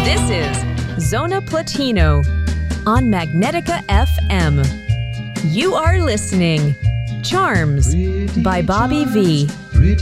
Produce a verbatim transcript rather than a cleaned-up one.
This is Zona Platino on Magnetica F M. You are listening Charms by Bobby V.